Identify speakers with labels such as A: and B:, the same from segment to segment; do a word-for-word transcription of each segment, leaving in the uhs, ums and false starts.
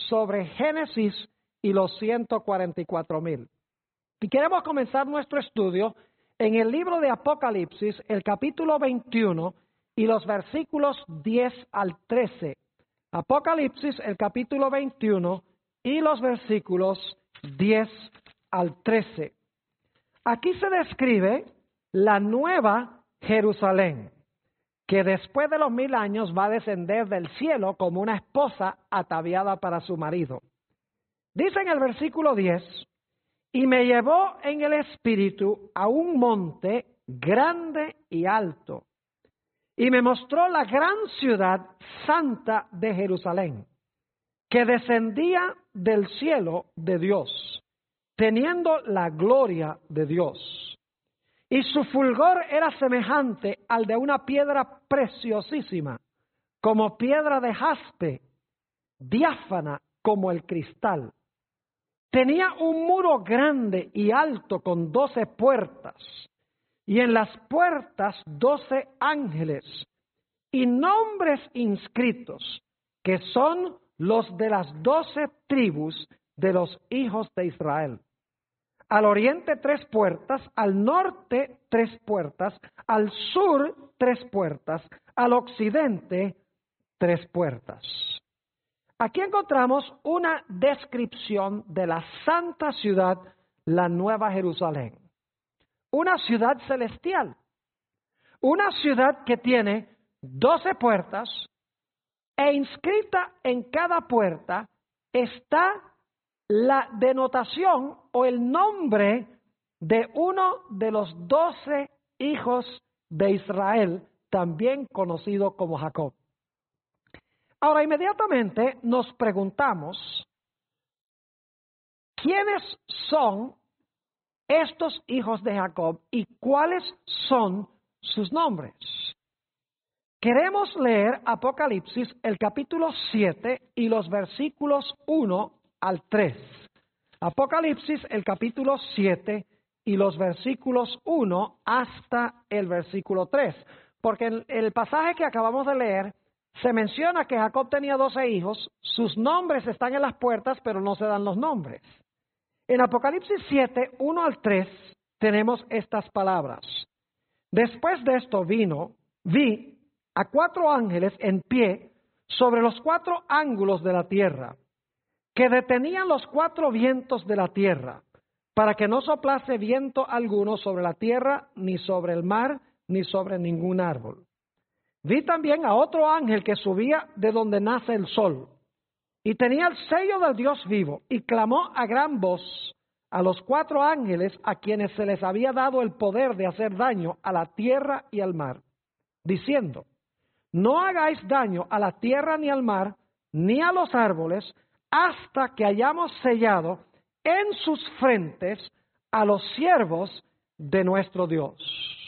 A: sobre Génesis y los ciento cuarenta y cuatro mil. Y queremos comenzar nuestro estudio en el libro de Apocalipsis, el capítulo veintiuno y los versículos diez al trece. Apocalipsis, el capítulo veintiuno y los versículos diez al trece. Aquí se describe la nueva Jerusalén, que después de los mil años va a descender del cielo como una esposa ataviada para su marido. Dice en el versículo diez, y me llevó en el espíritu a un monte grande y alto, y me mostró la gran ciudad santa de Jerusalén, que descendía del cielo de Dios, teniendo la gloria de Dios. Y su fulgor era semejante al de una piedra preciosísima, como piedra de jaspe, diáfana como el cristal. Tenía un muro grande y alto con doce puertas, y en las puertas doce ángeles, y nombres inscritos, que son los de las doce tribus de los hijos de Israel. Al oriente tres puertas, al norte tres puertas, al sur tres puertas, al occidente tres puertas. Aquí encontramos una descripción de la santa ciudad, la Nueva Jerusalén. Una ciudad celestial, una ciudad que tiene doce puertas e inscrita en cada puerta está la denotación o el nombre de uno de los doce hijos de Israel, también conocido como Jacob. Ahora, inmediatamente nos preguntamos, ¿quiénes son estos hijos de Jacob y cuáles son sus nombres? Queremos leer Apocalipsis, el capítulo siete y los versículos uno al tres. Apocalipsis, el capítulo siete y los versículos uno hasta el versículo tres. Porque en el pasaje que acabamos de leer se menciona que Jacob tenía doce hijos, sus nombres están en las puertas, pero no se dan los nombres. En Apocalipsis siete, uno al tres, tenemos estas palabras. Después de esto vino, vi a cuatro ángeles en pie sobre los cuatro ángulos de la tierra, que detenían los cuatro vientos de la tierra, para que no soplase viento alguno sobre la tierra, ni sobre el mar, ni sobre ningún árbol. Vi también a otro ángel que subía de donde nace el sol, y tenía el sello del Dios vivo, y clamó a gran voz a los cuatro ángeles a quienes se les había dado el poder de hacer daño a la tierra y al mar, diciendo, no hagáis daño a la tierra ni al mar, ni a los árboles, hasta que hayamos sellado en sus frentes a los siervos de nuestro Dios.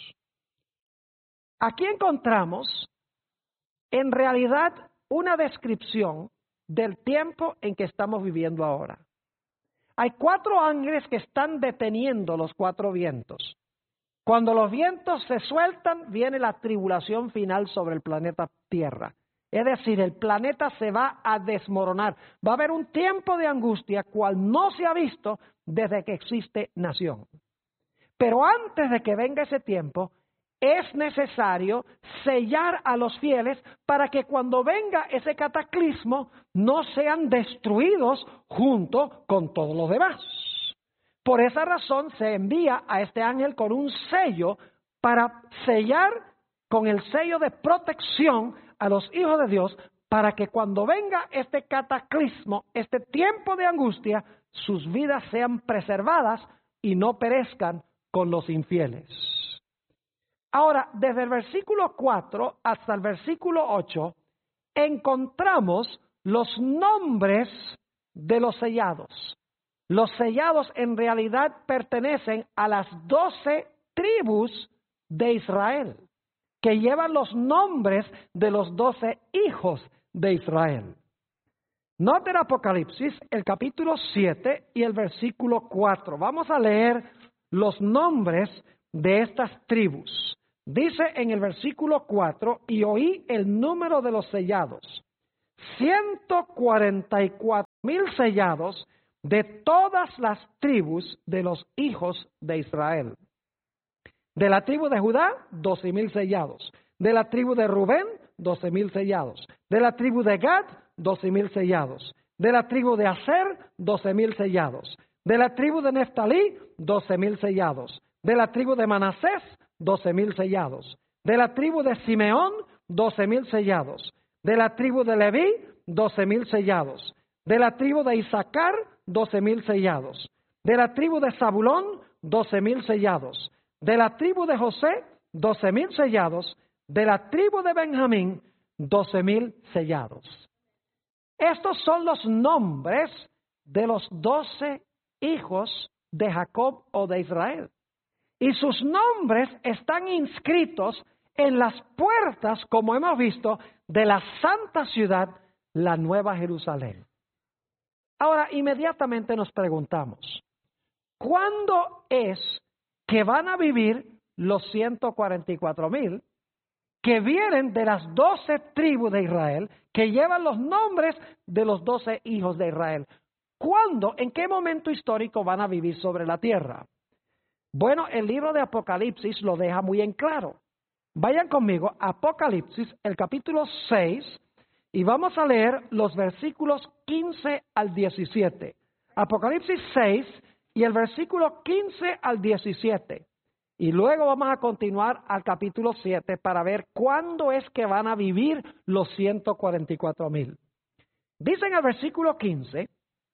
A: Aquí encontramos, en realidad, una descripción del tiempo en que estamos viviendo ahora. Hay cuatro ángeles que están deteniendo los cuatro vientos. Cuando los vientos se sueltan, viene la tribulación final sobre el planeta Tierra. Es decir, el planeta se va a desmoronar. Va a haber un tiempo de angustia cual no se ha visto desde que existe nación. Pero antes de que venga ese tiempo, es necesario sellar a los fieles para que cuando venga ese cataclismo no sean destruidos junto con todos los demás. Por esa razón se envía a este ángel con un sello para sellar con el sello de protección a los hijos de Dios para que cuando venga este cataclismo, este tiempo de angustia, sus vidas sean preservadas y no perezcan con los infieles. Ahora, desde el versículo cuatro hasta el versículo ocho, encontramos los nombres de los sellados. Los sellados en realidad pertenecen a las doce tribus de Israel, que llevan los nombres de los doce hijos de Israel. Noten Apocalipsis, el capítulo siete y el versículo cuatro. Vamos a leer los nombres de estas tribus. Dice en el versículo cuatro, y oí el número de los sellados, ciento cuarenta y cuatro mil sellados de todas las tribus de los hijos de Israel. De la tribu de Judá, doce mil sellados. De la tribu de Rubén, doce mil sellados. De la tribu de Gad, doce mil sellados. De la tribu de Aser, doce mil sellados. De la tribu de Neftalí, doce mil sellados. De la tribu de Manasés, doce mil sellados. De la tribu de Simeón, doce mil sellados. De la tribu de Leví, doce mil sellados. De la tribu de Isaacar, doce mil sellados. De la tribu de Zabulón, doce mil sellados. De la tribu de José, doce mil sellados. De la tribu de Benjamín, doce mil sellados. Estos son los nombres de los doce hijos de Jacob o de Israel. Y sus nombres están inscritos en las puertas, como hemos visto, de la santa ciudad, la Nueva Jerusalén. Ahora, inmediatamente nos preguntamos, ¿cuándo es que van a vivir los ciento cuarenta y cuatro mil que vienen de las doce tribus de Israel, que llevan los nombres de los doce hijos de Israel? ¿Cuándo, en qué momento histórico van a vivir sobre la tierra? Bueno, el libro de Apocalipsis lo deja muy en claro. Vayan conmigo a Apocalipsis, el capítulo seis, y vamos a leer los versículos quince al diecisiete. Apocalipsis seis y el versículo quince al diecisiete. Y luego vamos a continuar al capítulo siete para ver cuándo es que van a vivir los ciento cuarenta y cuatro mil. Dice en el versículo quince,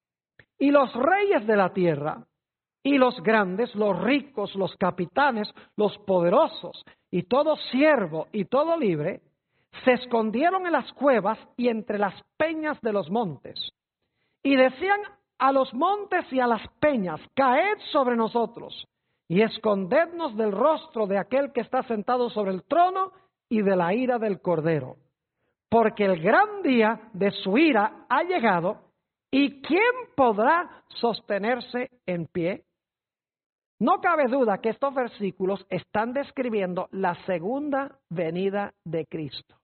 A: y los reyes de la tierra, y los grandes, los ricos, los capitanes, los poderosos, y todo siervo y todo libre, se escondieron en las cuevas y entre las peñas de los montes. Y decían a los montes y a las peñas, caed sobre nosotros, y escondednos del rostro de aquel que está sentado sobre el trono y de la ira del Cordero. Porque el gran día de su ira ha llegado, ¿y quién podrá sostenerse en pie? No cabe duda que estos versículos están describiendo la segunda venida de Cristo.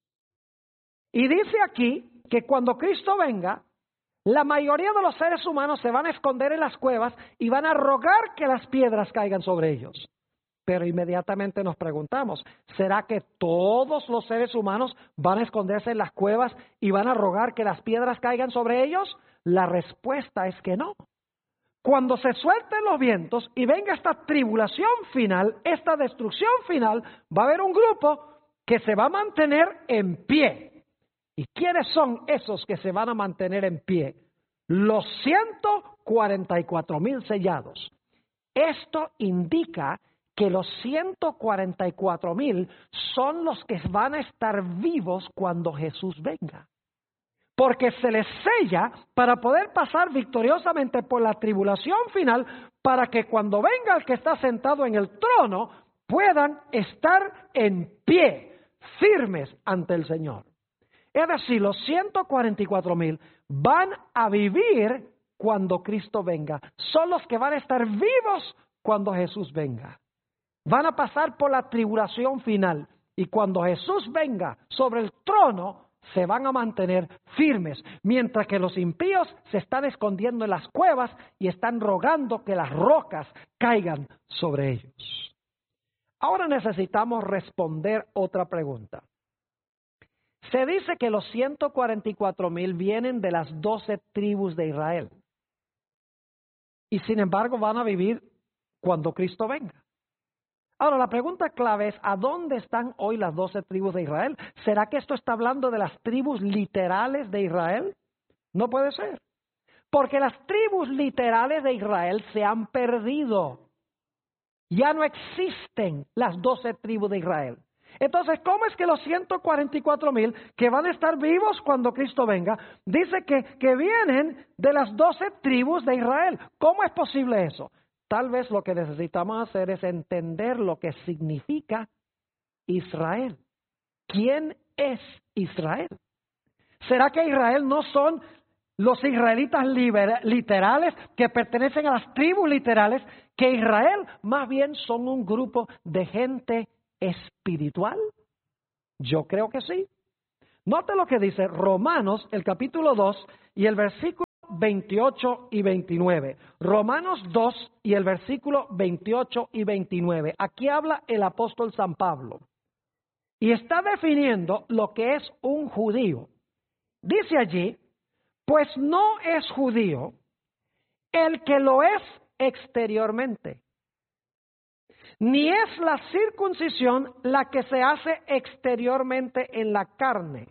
A: Y dice aquí que cuando Cristo venga, la mayoría de los seres humanos se van a esconder en las cuevas y van a rogar que las piedras caigan sobre ellos. Pero inmediatamente nos preguntamos, ¿será que todos los seres humanos van a esconderse en las cuevas y van a rogar que las piedras caigan sobre ellos? La respuesta es que no. Cuando se suelten los vientos y venga esta tribulación final, esta destrucción final, va a haber un grupo que se va a mantener en pie. ¿Y quiénes son esos que se van a mantener en pie? Los ciento cuarenta y cuatro mil sellados. Esto indica que los ciento cuarenta y cuatro mil son los que van a estar vivos cuando Jesús venga. Porque se les sella para poder pasar victoriosamente por la tribulación final, para que cuando venga el que está sentado en el trono, puedan estar en pie, firmes ante el Señor. Es decir, los ciento cuarenta y cuatro mil van a vivir cuando Cristo venga. Son los que van a estar vivos cuando Jesús venga. Van a pasar por la tribulación final. Y cuando Jesús venga sobre el trono, se van a mantener firmes. Mientras que los impíos se están escondiendo en las cuevas y están rogando que las rocas caigan sobre ellos. Ahora necesitamos responder otra pregunta. Se dice que los ciento cuarenta y cuatro mil vienen de las doce tribus de Israel. Y sin embargo van a vivir cuando Cristo venga. Ahora la pregunta clave es, ¿a dónde están hoy las doce tribus de Israel? ¿Será que esto está hablando de las tribus literales de Israel? No puede ser. Porque las tribus literales de Israel se han perdido. Ya no existen las doce tribus de Israel. Entonces, ¿cómo es que los ciento cuarenta y cuatro mil que van a estar vivos cuando Cristo venga, dice que, que vienen de las doce tribus de Israel? ¿Cómo es posible eso? Tal vez lo que necesitamos hacer es entender lo que significa Israel. ¿Quién es Israel? ¿Será que Israel no son los israelitas literales que pertenecen a las tribus literales? Que Israel más bien son un grupo de gente espiritual. Yo creo que sí. Note lo que dice Romanos, el capítulo dos y el versículo veintiocho y veintinueve. Romanos dos y el versículo veintiocho y veintinueve. Aquí habla el apóstol San Pablo y está definiendo lo que es un judío. Dice allí, pues no es judío el que lo es exteriormente, ni es la circuncisión la que se hace exteriormente en la carne,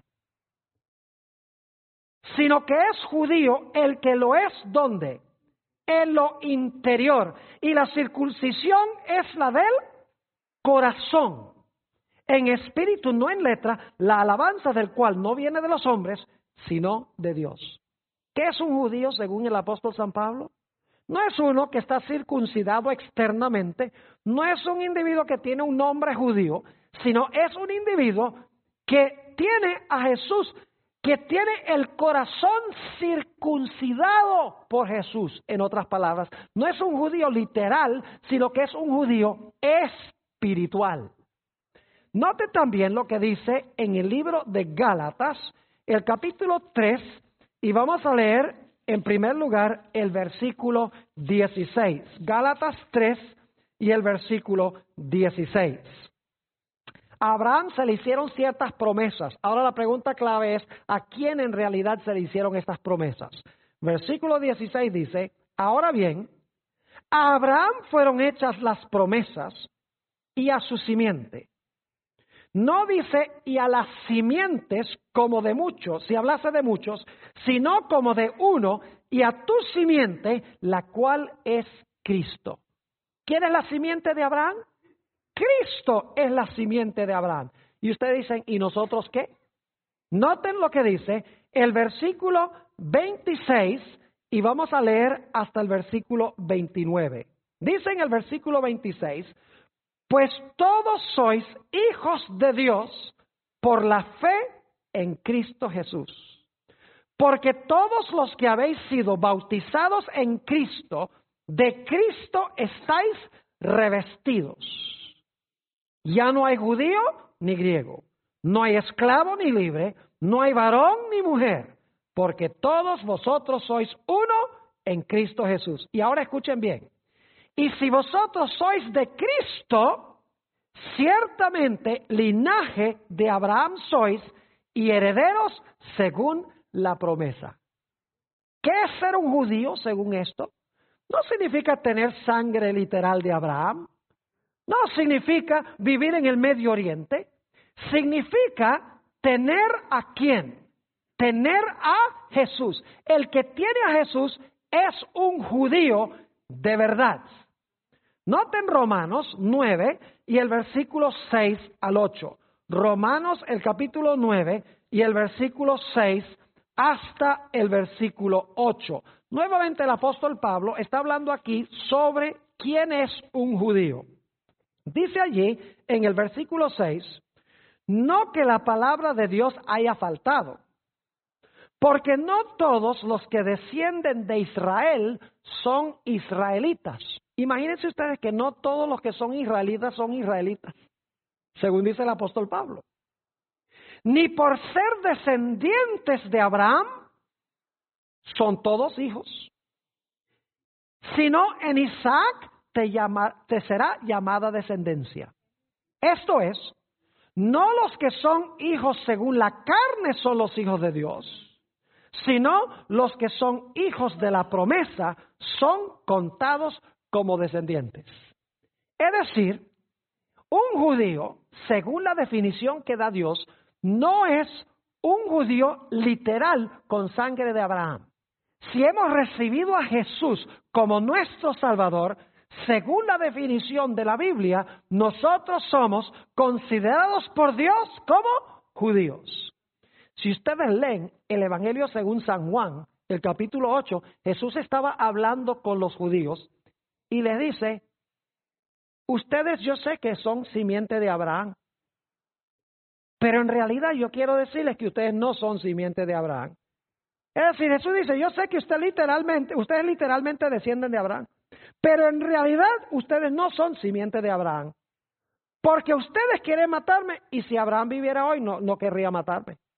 A: sino que es judío el que lo es ¿dónde? En lo interior. Y la circuncisión es la del corazón, en espíritu, no en letra, la alabanza del cual no viene de los hombres, sino de Dios. ¿Qué es un judío según el apóstol San Pablo? No es uno que está circuncidado externamente, no es un individuo que tiene un nombre judío, sino es un individuo que tiene a Jesús, que tiene el corazón circuncidado por Jesús, en otras palabras. No es un judío literal, sino que es un judío espiritual. Note también lo que dice en el libro de Gálatas, el capítulo tres, y vamos a leer en primer lugar el versículo dieciséis. Gálatas tres y el versículo dieciséis. A Abraham se le hicieron ciertas promesas. Ahora la pregunta clave es, ¿a quién en realidad se le hicieron estas promesas? Versículo dieciséis dice, ahora bien, a Abraham fueron hechas las promesas y a su simiente. No dice y a las simientes como de muchos, si hablase de muchos, sino como de uno y a tu simiente, la cual es Cristo. ¿Quién es la simiente de Abraham? Cristo es la simiente de Abraham. Y ustedes dicen, ¿y nosotros qué? Noten lo que dice el versículo veintiséis y vamos a leer hasta el versículo veintinueve. Dice en el versículo veintiséis, pues todos sois hijos de Dios por la fe en Cristo Jesús. Porque todos los que habéis sido bautizados en Cristo, de Cristo estáis revestidos. Ya no hay judío ni griego, no hay esclavo ni libre, no hay varón ni mujer, porque todos vosotros sois uno en Cristo Jesús. Y ahora escuchen bien. Y si vosotros sois de Cristo, ciertamente linaje de Abraham sois y herederos según la promesa. ¿Qué es ser un judío según esto? No significa tener sangre literal de Abraham. No significa vivir en el Medio Oriente. Significa tener a quién? Tener a Jesús. El que tiene a Jesús es un judío de verdad. Noten Romanos nueve y el versículo seis al ocho. Romanos el capítulo nueve y el versículo seis hasta el versículo ocho. Nuevamente el apóstol Pablo está hablando aquí sobre quién es un judío. Dice allí en el versículo seis, no que la palabra de Dios haya faltado, porque no todos los que descienden de Israel son israelitas. Imagínense ustedes que no todos los que son israelitas son israelitas, según dice el apóstol Pablo. Ni por ser descendientes de Abraham son todos hijos, sino en Isaac te, llama, te será llamada descendencia. Esto es, no los que son hijos según la carne son los hijos de Dios, sino los que son hijos de la promesa son contados como descendientes. Es decir, un judío, según la definición que da Dios, no es un judío literal con sangre de Abraham. Si hemos recibido a Jesús como nuestro Salvador, según la definición de la Biblia, nosotros somos considerados por Dios como judíos. Si ustedes leen el Evangelio según San Juan, el capítulo ocho, Jesús estaba hablando con los judíos y les dice, ustedes yo sé que son simiente de Abraham, pero en realidad yo quiero decirles que ustedes no son simiente de Abraham. Es decir, Jesús dice, yo sé que usted literalmente, ustedes literalmente descienden de Abraham, pero en realidad ustedes no son simiente de Abraham, porque ustedes quieren matarme y si Abraham viviera hoy no, no querría matarme.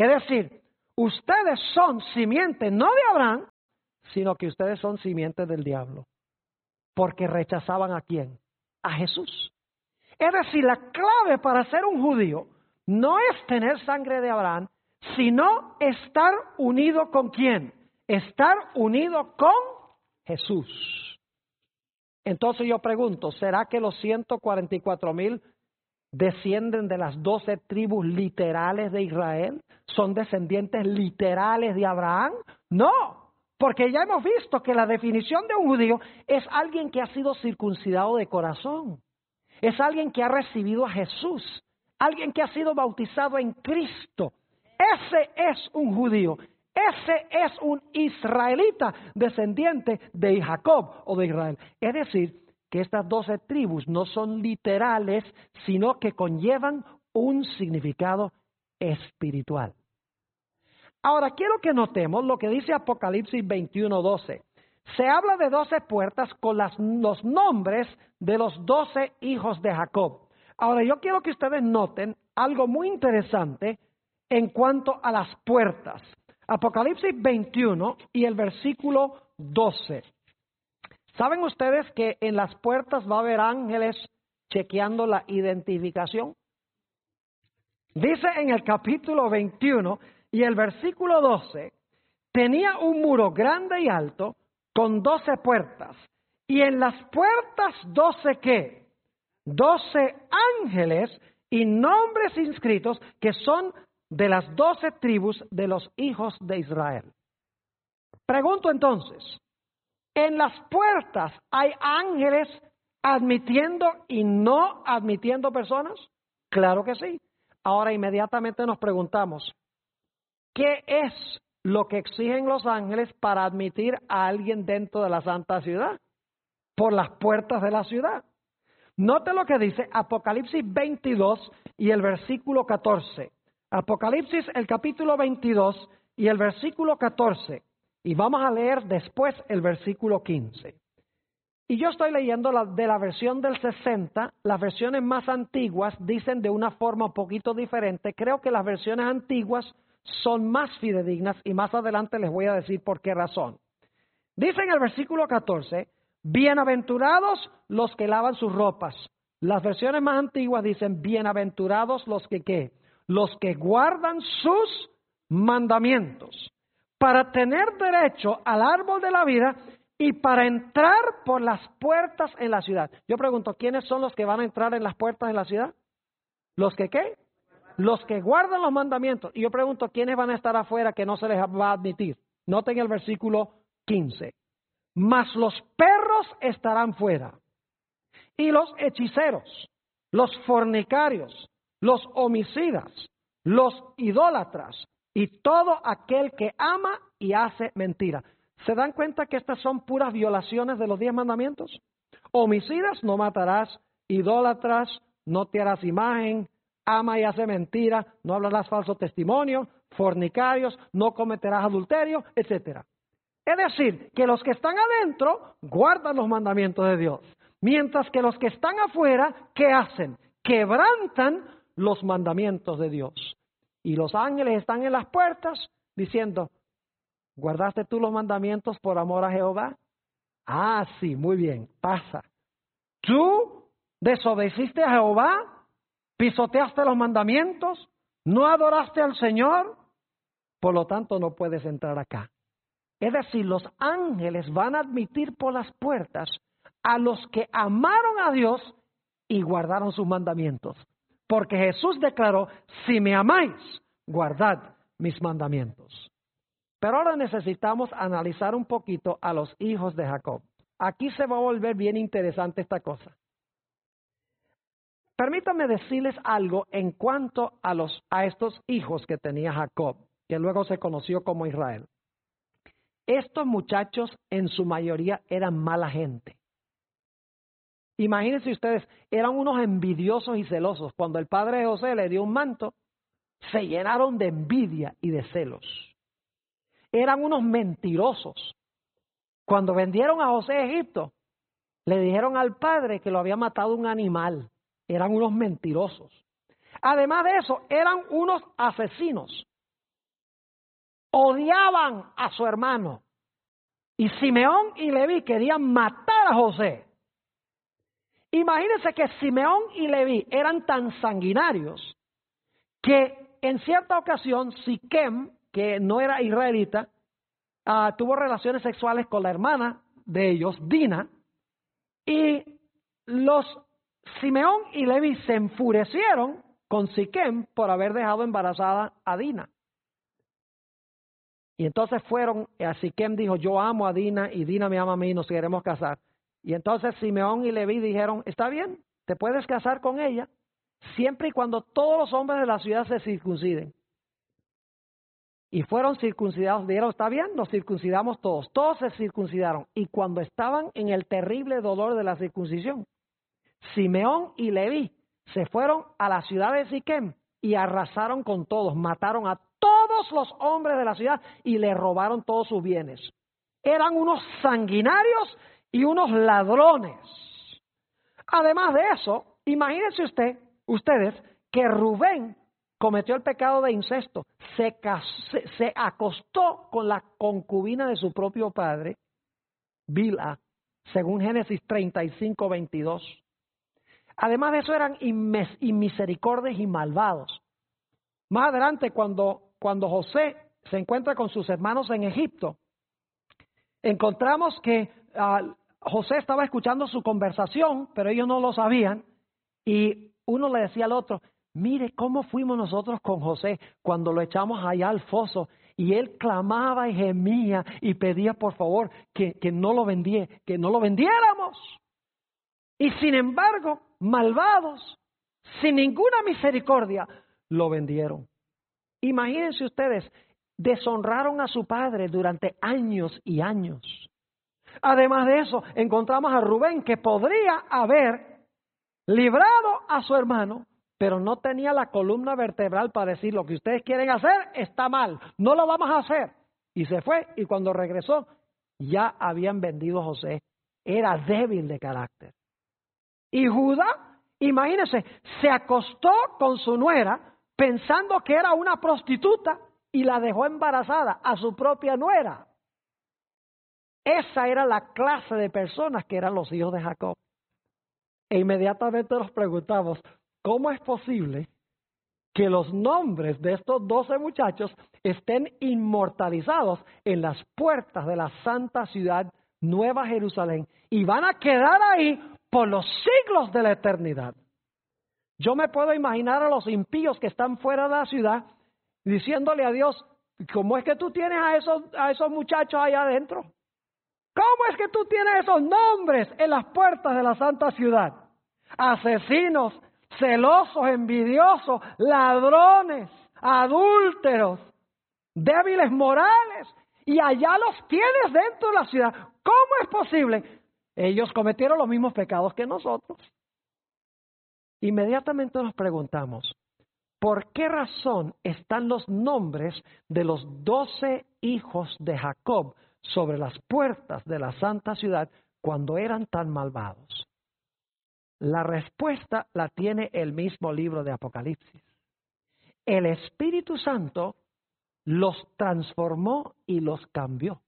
A: Es decir, ustedes son simiente no de Abraham, sino que ustedes son simiente del diablo. Porque rechazaban ¿a quién? A Jesús. Es decir, la clave para ser un judío no es tener sangre de Abraham, sino estar unido con ¿quién? Estar unido con Jesús. Entonces yo pregunto, ¿será que los ciento cuarenta y cuatro mil descienden de las doce tribus literales de Israel? ¿Son descendientes literales de Abraham? No, porque ya hemos visto que la definición de un judío es alguien que ha sido circuncidado de corazón. Es alguien que ha recibido a Jesús, alguien que ha sido bautizado en Cristo. Ese es un judío, ese es un israelita descendiente de Jacob o de Israel. Es decir, que estas doce tribus no son literales, sino que conllevan un significado espiritual. Ahora, quiero que notemos lo que dice Apocalipsis veintiuno doce. Se habla de doce puertas con las, los nombres de los doce hijos de Jacob. Ahora, yo quiero que ustedes noten algo muy interesante en cuanto a las puertas. Apocalipsis veintiuno y el versículo doce. ¿Saben ustedes que en las puertas va a haber ángeles chequeando la identificación? Dice en el capítulo veintiuno y el versículo doce, tenía un muro grande y alto con doce puertas. Y en las puertas doce ¿qué? Doce ángeles y nombres inscritos que son de las doce tribus de los hijos de Israel. Pregunto entonces, ¿en las puertas hay ángeles admitiendo y no admitiendo personas? Claro que sí. Ahora inmediatamente nos preguntamos, ¿qué es lo que exigen los ángeles para admitir a alguien dentro de la santa ciudad? Por las puertas de la ciudad. Note lo que dice Apocalipsis veintidós y el versículo catorce. Apocalipsis el capítulo veintidós y el versículo catorce. Y vamos a leer después el versículo quince. Y yo estoy leyendo la, de la versión del sesenta. Las versiones más antiguas dicen de una forma un poquito diferente. Creo que las versiones antiguas son más fidedignas y más adelante les voy a decir por qué razón. Dice en el versículo catorce, bienaventurados los que lavan sus ropas. Las versiones más antiguas dicen, bienaventurados los que ¿qué? Los que guardan sus mandamientos, para tener derecho al árbol de la vida y para entrar por las puertas en la ciudad. Yo pregunto, ¿quiénes son los que van a entrar en las puertas en la ciudad? ¿Los que qué? Los que guardan los mandamientos. Y yo pregunto, ¿quiénes van a estar afuera que no se les va a admitir? Noten el versículo quince. Mas los perros estarán fuera, y los hechiceros, los fornicarios, los homicidas, los idólatras, y todo aquel que ama y hace mentira. ¿Se dan cuenta que estas son puras violaciones de los diez mandamientos? Homicidas, no matarás. Idólatras, no te harás imagen. Ama y hace mentira, no hablarás falso testimonio. Fornicarios, no cometerás adulterio, etcétera. Es decir, que los que están adentro guardan los mandamientos de Dios, mientras que los que están afuera, ¿qué hacen? Quebrantan los mandamientos de Dios. Y los ángeles están en las puertas diciendo, ¿guardaste tú los mandamientos por amor a Jehová? Ah, sí, muy bien, pasa. ¿Tú desobedeciste a Jehová? ¿Pisoteaste los mandamientos? ¿No adoraste al Señor? Por lo tanto, no puedes entrar acá. Es decir, los ángeles van a admitir por las puertas a los que amaron a Dios y guardaron sus mandamientos. Porque Jesús declaró, si me amáis, guardad mis mandamientos. Pero ahora necesitamos analizar un poquito a los hijos de Jacob. Aquí se va a volver bien interesante esta cosa. Permítanme decirles algo en cuanto a, los, a estos hijos que tenía Jacob, que luego se conoció como Israel. Estos muchachos en su mayoría eran mala gente. Imagínense ustedes, eran unos envidiosos y celosos. Cuando el padre de José le dio un manto, se llenaron de envidia y de celos. Eran unos mentirosos. Cuando vendieron a José a Egipto, le dijeron al padre que lo había matado un animal. Eran unos mentirosos. Además de eso, eran unos asesinos. odiaban a su hermano. Y Simeón y Leví querían matar a José. Imagínense que Simeón y Leví eran tan sanguinarios que en cierta ocasión Siquem, que no era israelita, uh, tuvo relaciones sexuales con la hermana de ellos, Dina, y los Simeón y Leví se enfurecieron con Siquem por haber dejado embarazada a Dina. Y entonces fueron, a Siquem dijo, yo amo a Dina y Dina me ama a mí y nos queremos casar. Y entonces Simeón y Leví dijeron, está bien, te puedes casar con ella, siempre y cuando todos los hombres de la ciudad se circunciden. Y fueron circuncidados, dijeron, está bien, nos circuncidamos todos. Todos se circuncidaron. Y cuando estaban en el terrible dolor de la circuncisión, Simeón y Leví se fueron a la ciudad de Siquem y arrasaron con todos, mataron a todos los hombres de la ciudad y le robaron todos sus bienes. Eran unos sanguinarios y unos ladrones. Además de eso, imagínense usted, ustedes que Rubén cometió el pecado de incesto, se, casó, se, se acostó con la concubina de su propio padre, Bilha, según Génesis treinta y cinco, veintidós. Además de eso eran inmisericordios y malvados. Más adelante, cuando, cuando José se encuentra con sus hermanos en Egipto, encontramos que uh, José estaba escuchando su conversación, pero ellos no lo sabían, y uno le decía al otro, mire cómo fuimos nosotros con José cuando lo echamos allá al foso, y él clamaba y gemía y pedía por favor que, que no lo vendie, que no lo vendiéramos. Y sin embargo, malvados, sin ninguna misericordia, lo vendieron. Imagínense ustedes, deshonraron a su padre durante años y años. Además de eso, encontramos a Rubén que podría haber librado a su hermano, pero no tenía la columna vertebral para decir lo que ustedes quieren hacer está mal, no lo vamos a hacer. Y se fue, y cuando regresó, ya habían vendido a José. Era débil de carácter. Y Judá, imagínense, se acostó con su nuera pensando que era una prostituta y la dejó embarazada a su propia nuera. Esa era la clase de personas que eran los hijos de Jacob. E inmediatamente nos preguntamos, ¿cómo es posible que los nombres de estos doce muchachos estén inmortalizados en las puertas de la santa ciudad Nueva Jerusalén y van a quedar ahí por los siglos de la eternidad? Yo me puedo imaginar a los impíos que están fuera de la ciudad diciéndole a Dios, ¿cómo es que tú tienes a esos, a esos muchachos allá adentro? ¿Cómo es que tú tienes esos nombres en las puertas de la santa ciudad? Asesinos, celosos, envidiosos, ladrones, adúlteros, débiles morales, y allá los tienes dentro de la ciudad. ¿Cómo es posible? Ellos cometieron los mismos pecados que nosotros. Inmediatamente nos preguntamos, ¿por qué razón están los nombres de los doce hijos de Jacob sobre las puertas de la santa ciudad cuando eran tan malvados? La respuesta la tiene el mismo libro de Apocalipsis. El Espíritu Santo los transformó y los cambió.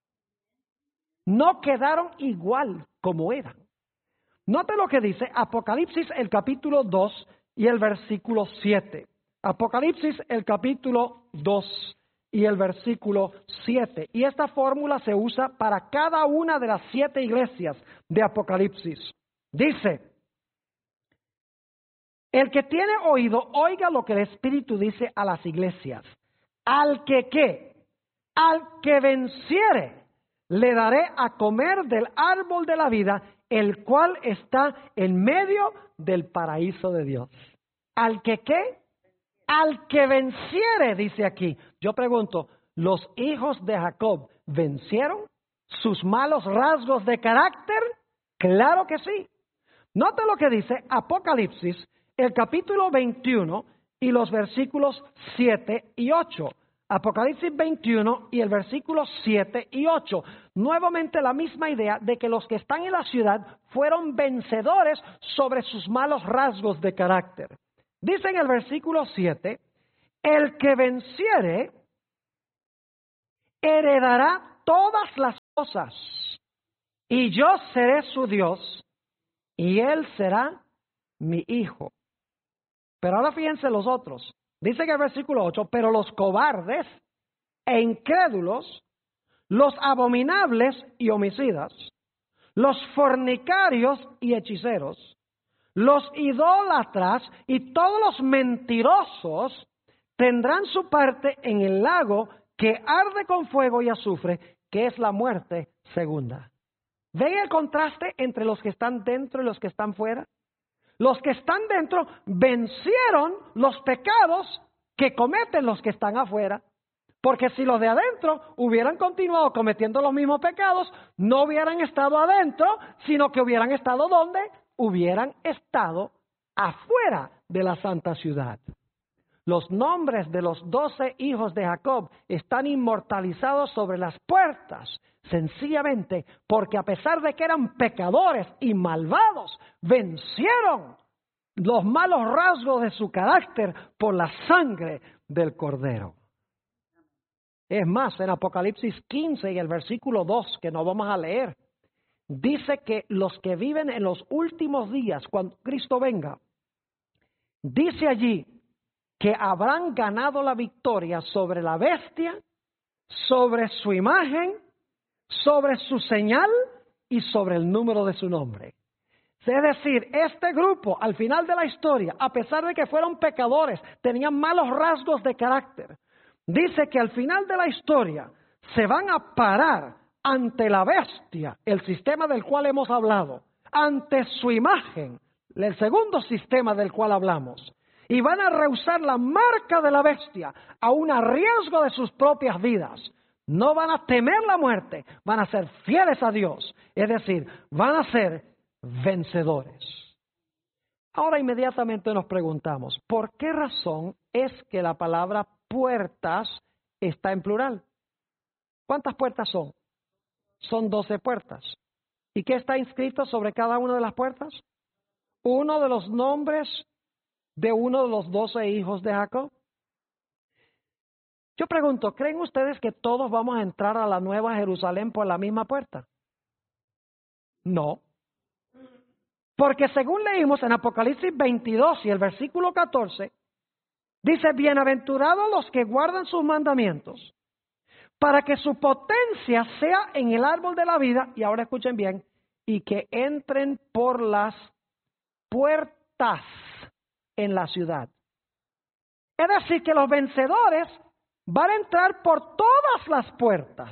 A: No quedaron igual como eran. Note lo que dice Apocalipsis el capítulo dos y el versículo siete. Apocalipsis el capítulo dos y el versículo siete. Y esta fórmula se usa para cada una de las siete iglesias de Apocalipsis. Dice, el que tiene oído, oiga lo que el Espíritu dice a las iglesias. Al que qué, al que venciere, le daré a comer del árbol de la vida, el cual está en medio del paraíso de Dios. ¿Al que qué? Al que venciere, dice aquí. Yo pregunto, ¿los hijos de Jacob vencieron sus malos rasgos de carácter? Claro que sí. Note lo que dice Apocalipsis, el capítulo veintiuno y los versículos siete y ocho. Apocalipsis veintiuno y el versículo siete y ocho. Nuevamente la misma idea de que los que están en la ciudad fueron vencedores sobre sus malos rasgos de carácter. Dice en el versículo siete, el que venciere, heredará todas las cosas, y yo seré su Dios, y él será mi hijo. Pero ahora fíjense los otros. Dice que el versículo ocho, pero los cobardes e incrédulos, los abominables y homicidas, los fornicarios y hechiceros, los idólatras y todos los mentirosos tendrán su parte en el lago que arde con fuego y azufre, que es la muerte segunda. ¿Ven el contraste entre los que están dentro y los que están fuera? Los que están dentro vencieron los pecados que cometen los que están afuera. Porque si los de adentro hubieran continuado cometiendo los mismos pecados, no hubieran estado adentro, sino que hubieran estado ¿dónde? Hubieran estado afuera de la santa ciudad. Los nombres de los doce hijos de Jacob están inmortalizados sobre las puertas, sencillamente porque a pesar de que eran pecadores y malvados, vencieron los malos rasgos de su carácter por la sangre del Cordero. Es más, en Apocalipsis quince y el versículo dos, que no vamos a leer, dice que los que viven en los últimos días, cuando Cristo venga, dice allí que habrán ganado la victoria sobre la bestia, sobre su imagen, sobre su señal y sobre el número de su nombre. Es decir, este grupo al final de la historia, a pesar de que fueron pecadores, tenían malos rasgos de carácter, dice que al final de la historia se van a parar ante la bestia, el sistema del cual hemos hablado, ante su imagen, el segundo sistema del cual hablamos, y van a rehusar la marca de la bestia, aun a riesgo de sus propias vidas. No van a temer la muerte, van a ser fieles a Dios, es decir, van a ser vencedores. Ahora inmediatamente nos preguntamos, ¿por qué razón es que la palabra puertas está en plural? ¿Cuántas puertas son? Son doce puertas. ¿Y qué está inscrito sobre cada una de las puertas? Uno de los nombres de uno de los doce hijos de Jacob. Yo pregunto, ¿creen ustedes que todos vamos a entrar a la Nueva Jerusalén por la misma puerta? No. Porque según leímos en Apocalipsis veintidós y el versículo catorce, dice, bienaventurados los que guardan sus mandamientos, para que su potencia sea en el árbol de la vida, y ahora escuchen bien, y que entren por las puertas en la ciudad. Es decir, que los vencedores van a entrar por todas las puertas.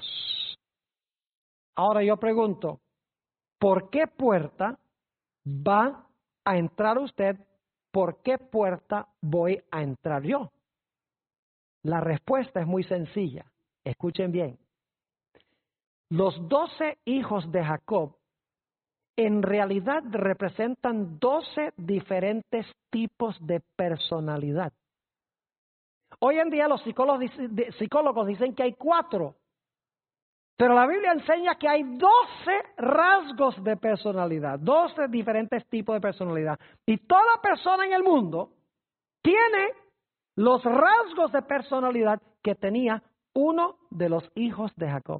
A: Ahora yo pregunto, ¿por qué puerta va a entrar usted? ¿Por qué puerta voy a entrar yo? La respuesta es muy sencilla. Escuchen bien. Los doce hijos de Jacob en realidad representan doce diferentes tipos de personalidad. Hoy en día los psicólogos, psicólogos dicen que hay cuatro, pero la Biblia enseña que hay doce rasgos de personalidad, doce diferentes tipos de personalidad. Y toda persona en el mundo tiene los rasgos de personalidad que tenía uno de los hijos de Jacob.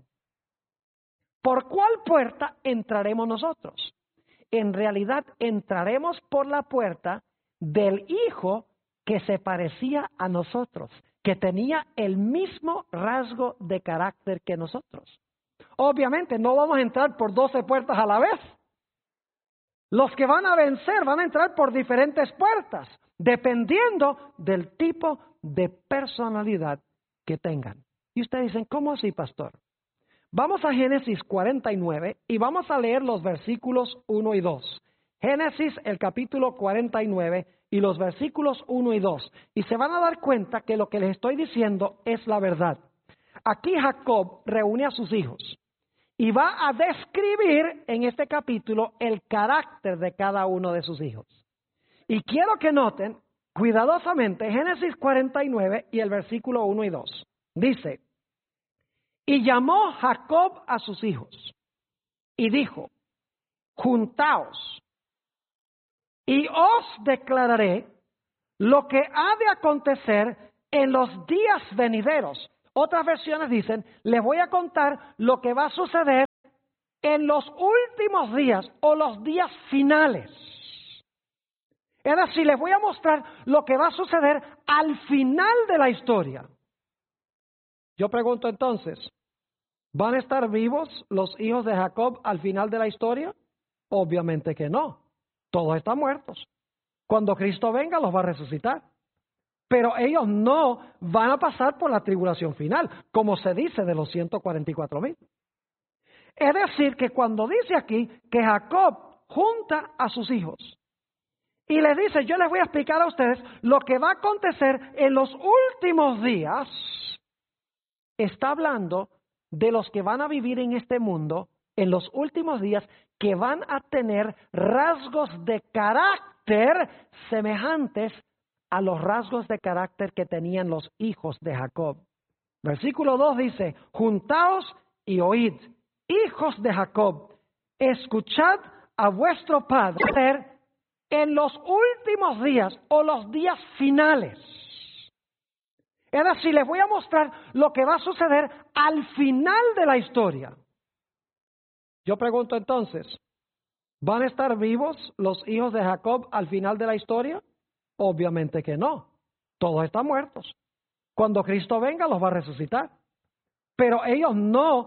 A: ¿Por cuál puerta entraremos nosotros? En realidad entraremos por la puerta del hijo que se parecía a nosotros, que tenía el mismo rasgo de carácter que nosotros. Obviamente no vamos a entrar por doce puertas a la vez. Los que van a vencer van a entrar por diferentes puertas, dependiendo del tipo de personalidad que tengan. Y ustedes dicen, ¿cómo así, pastor? Vamos a Génesis cuarenta y nueve y vamos a leer los versículos uno y dos. Génesis, el capítulo cuarenta y nueve y los versículos uno y dos. Y se van a dar cuenta que lo que les estoy diciendo es la verdad. Aquí Jacob reúne a sus hijos y va a describir en este capítulo el carácter de cada uno de sus hijos. Y quiero que noten cuidadosamente Génesis cuarenta y nueve y el versículo uno y dos. Dice, y llamó Jacob a sus hijos y dijo, juntaos y os declararé lo que ha de acontecer en los días venideros. Otras versiones dicen, les voy a contar lo que va a suceder en los últimos días o los días finales. Es decir, les voy a mostrar lo que va a suceder al final de la historia. Yo pregunto entonces, ¿van a estar vivos los hijos de Jacob al final de la historia? Obviamente que no. Todos están muertos. Cuando Cristo venga los va a resucitar. Pero ellos no van a pasar por la tribulación final, como se dice de los ciento cuarenta y cuatro mil. Es decir, que cuando dice aquí que Jacob junta a sus hijos y les dice, yo les voy a explicar a ustedes lo que va a acontecer en los últimos días, está hablando de los que van a vivir en este mundo en los últimos días, que van a tener rasgos de carácter semejantes a los rasgos de carácter que tenían los hijos de Jacob. Versículo dos dice, juntaos y oíd, hijos de Jacob, escuchad a vuestro padre en los últimos días o los días finales. Es decir, les voy a mostrar lo que va a suceder al final de la historia. Yo pregunto entonces, ¿van a estar vivos los hijos de Jacob al final de la historia? Obviamente que no. Todos están muertos. Cuando Cristo venga los va a resucitar. Pero ellos no